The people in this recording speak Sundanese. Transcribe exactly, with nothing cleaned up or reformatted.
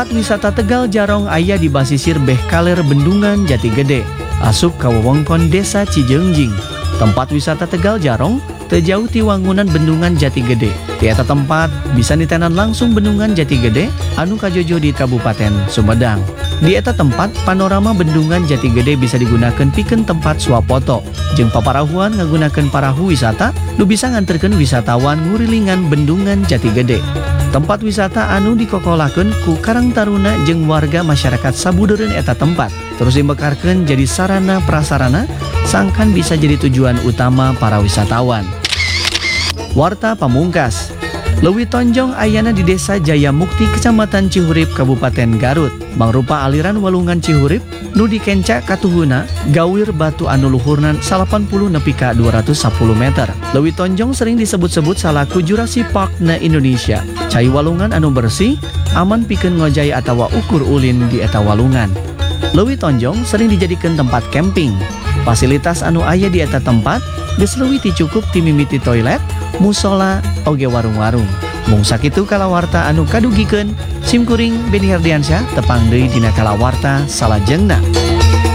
Tempat wisata Tegal Jarong aya di basisir beh kaler Bendungan Jati Gede, asup ka wewengkon Desa Cijeungjing. Tempat wisata Tegal Jarong teu jauh ti wangunan Bendungan Jati Gede. Di eta tempat bisa ditenan langsung Bendungan Jati Gede anu kajojo di Kabupaten Sumedang. Di eta tempat panorama Bendungan Jati Gede bisa digunakan pikeun tempat swapoto jeung paparahuan ngagunakeun parahu wisata nu bisa nganterkeun wisatawan ngurilingan Bendungan Jati Gede. Tempat wisata anu dikokolakeun ku Karang Taruna jeung warga masyarakat sabudeureun eta tempat terus dimekarkeun jadi sarana prasarana sangkan bisa jadi tujuan utama para wisatawan. Warta pamungkas. Leuwih tonjong ayana di Desa Jaya Mukti Kecamatan Cihurip Kabupaten Garut mangrupa aliran walungan Cihurip nu dikenca katuhuna gawir batu anu luhurna salapan puluh nepi ka dua ratus sepuluh meter. Leuwih tonjong sering disebut-sebut salaku Jurassic Park na Indonesia. Cai walungan anu bersih aman pikeun ngojay atawa ukur ulin di eta walungan. Leuwih tonjong sering dijadikan tempat camping. Fasilitas anu aya di eta tempat geus leuwih ti cukup ti mimiti toilet, musola, oge warung-warung. Mung sakitu kalawarta anu kadugikeun, simkuring Beni Herdiansyah tepang deui dina kalawarta salajengna.